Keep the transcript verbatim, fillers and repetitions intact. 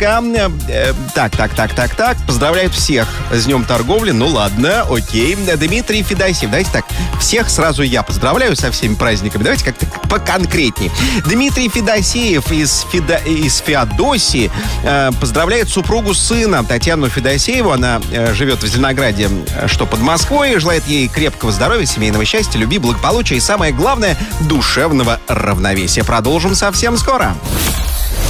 Омска. Э, так, так, так, так, так. Поздравляют всех с Днем торговли. Ну ладно, окей. Дмитрий Федосеев. Давайте так, всех сразу я поздравляю со всеми праздниками. Давайте как-то поконкретнее. Дмитрий Федосеев из, Федо... из Феодосии э, поздравляет супругу сына Татьяну Федосееву. Она э, живет в Зеленограде, что под Москвой. Желает ей крепкого здоровья, семейного счастья, любви, благополучия и, самое главное, душевного равновесия. Продолжим совсем скоро.